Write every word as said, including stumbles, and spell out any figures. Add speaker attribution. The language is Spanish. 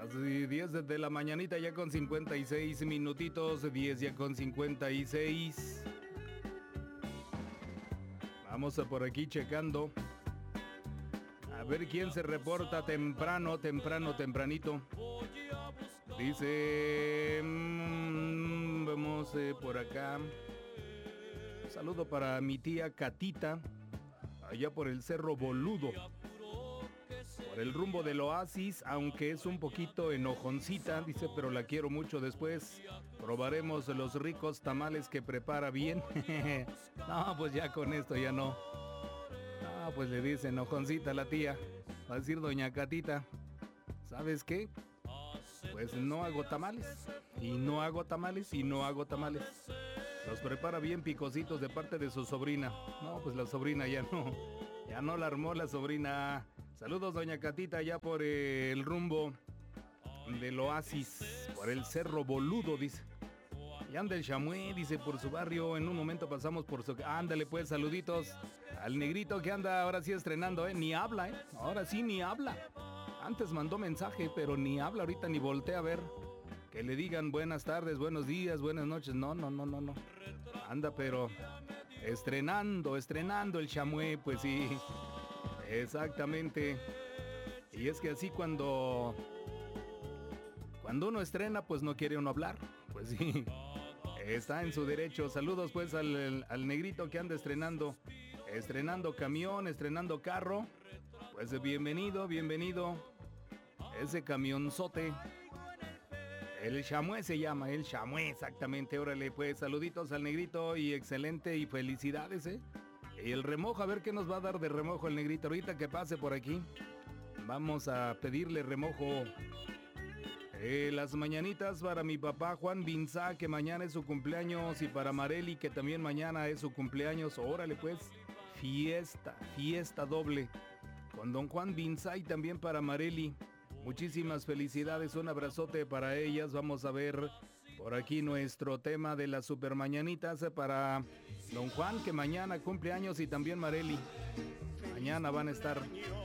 Speaker 1: Así, diez de la mañanita ya con cincuenta y seis minutitos, diez ya con cincuenta y seis. Vamos a por aquí checando. A ver quién se reporta temprano, temprano, tempranito. Dice... Mmm, vamos eh, por acá. Un saludo para mi tía Catita, allá por el Cerro Boludo. Por el rumbo del Oasis, aunque es un poquito enojoncita, dice, pero la quiero mucho. Después probaremos los ricos tamales que prepara bien. No, pues ya con esto ya no. No, pues le dice enojoncita a la tía. Va a decir doña Catita, ¿sabes qué? Pues no hago tamales. Y no hago tamales y no hago tamales. Los prepara bien picositos de parte de su sobrina. No, pues la sobrina ya no. Ya no la armó la sobrina. Saludos, doña Catita, allá por eh, el rumbo del Oasis, por el Cerro Boludo, dice. Y anda el Chamué, dice, por su barrio. En un momento pasamos por su... Ándale, pues, saluditos al negrito que anda ahora sí estrenando, ¿eh? Ni habla, ¿eh? Ahora sí, ni habla. Antes mandó mensaje, pero ni habla ahorita, ni voltea a ver. Que le digan buenas tardes, buenos días, buenas noches. No, no, no, no, no. Anda, pero estrenando, estrenando el Chamué, pues sí. Exactamente. Y es que así cuando cuando uno estrena, pues no quiere uno hablar. Pues sí, está en su derecho. Saludos pues al, al negrito que anda estrenando Estrenando camión, estrenando carro. Pues bienvenido, bienvenido. Ese camionzote. El Chamué se llama, el Chamué, exactamente. Órale, pues saluditos al negrito y excelente y felicidades, eh. Y el remojo, a ver qué nos va a dar de remojo el negrito ahorita que pase por aquí. Vamos a pedirle remojo. Eh, las mañanitas para mi papá Juan Binzá, que mañana es su cumpleaños, y para Mareli, que también mañana es su cumpleaños. Órale pues, fiesta, fiesta doble con don Juan Binzá y también para Mareli. Muchísimas felicidades, un abrazote para ellas. Vamos a ver por aquí nuestro tema de las super mañanitas para don Juan, que mañana cumple años, y también Mareli. Mañana van a estar